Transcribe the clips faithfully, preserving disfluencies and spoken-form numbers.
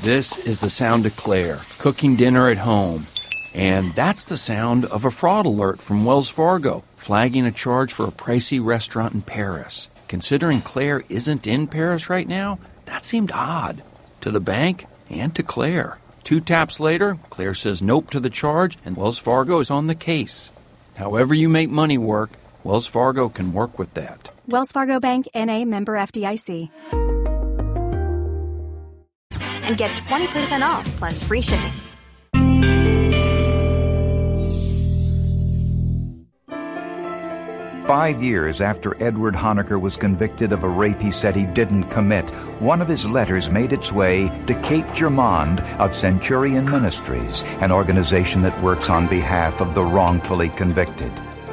This is the sound of Claire, cooking dinner at home. And that's the sound of a fraud alert from Wells Fargo, flagging a charge for a pricey restaurant in Paris. Considering Claire isn't in Paris right now, that seemed odd. To the bank and to Claire. Two taps later, Claire says nope to the charge, and Wells Fargo is on the case. However you make money work, Wells Fargo can work with that. Wells Fargo Bank, N A, member F D I C. And get twenty percent off plus free shipping. Five years after Edward Honaker was convicted of a rape he said he didn't commit, one of his letters made its way to Kate Germond of Centurion Ministries, an organization that works on behalf of the wrongfully convicted.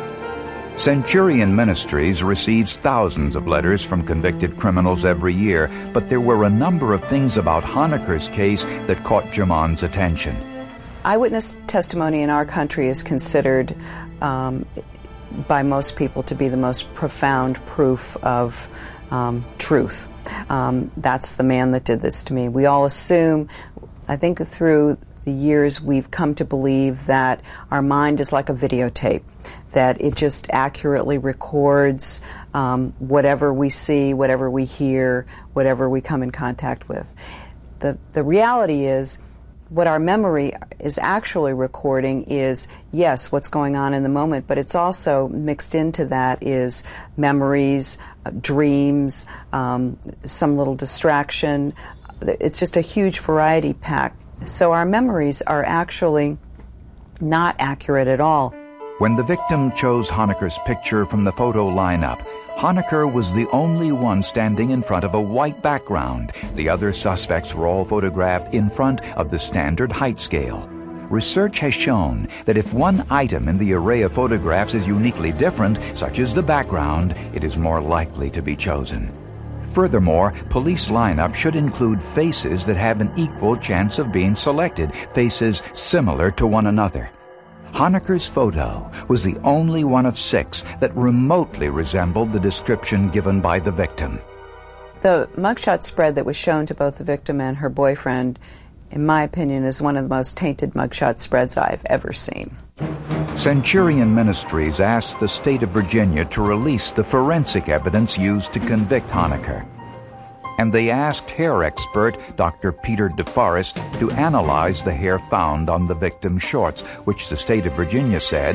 Centurion Ministries receives thousands of letters from convicted criminals every year, but there were a number of things about Honaker's case that caught Germond's attention. Eyewitness testimony in our country is considered um, by most people to be the most profound proof of um, truth. Um, that's the man that did this to me. We all assume, I think through the years we've come to believe that our mind is like a videotape, that it just accurately records um, whatever we see, whatever we hear, whatever we come in contact with. The, the reality is, what our memory is actually recording is, yes, what's going on in the moment, but it's also mixed into that is memories, uh, dreams, um, some little distraction. It's just a huge variety pack. So our memories are actually not accurate at all. When the victim chose Honaker's picture from the photo lineup, Honaker was the only one standing in front of a white background. The other suspects were all photographed in front of the standard height scale. Research has shown that if one item in the array of photographs is uniquely different, such as the background, it is more likely to be chosen. Furthermore, police lineup should include faces that have an equal chance of being selected, faces similar to one another. Honaker's photo was the only one of six that remotely resembled the description given by the victim. The mugshot spread that was shown to both the victim and her boyfriend, in my opinion, is one of the most tainted mugshot spreads I've ever seen. Centurion Ministries asked the state of Virginia to release the forensic evidence used to convict Honaker. And they asked hair expert Doctor Peter DeForest to analyze the hair found on the victim's shorts, which the state of Virginia said